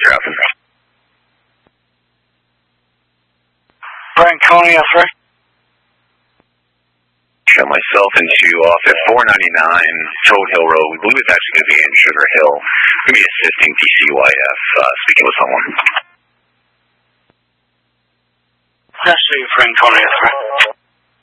traffic. Franconia 3. Show myself into off at 499 Toad Hill Road. We believe it's actually going to be in Sugar Hill. Going to be assisting DCYF, speaking with someone. Let's see, Franconia 3.